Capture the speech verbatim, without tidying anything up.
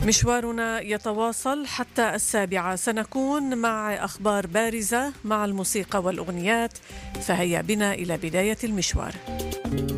مشوارنا يتواصل حتى السابعة، سنكون مع أخبار بارزة مع الموسيقى والأغنيات، فهيا بنا إلى بداية المشوار.